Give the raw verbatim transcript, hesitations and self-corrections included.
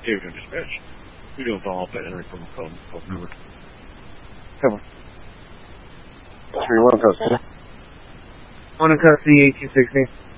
Avion Dispatch. We don't follow up at Henry from phone, phone number. Come on. three one custody. One in custody, eighteen sixteen.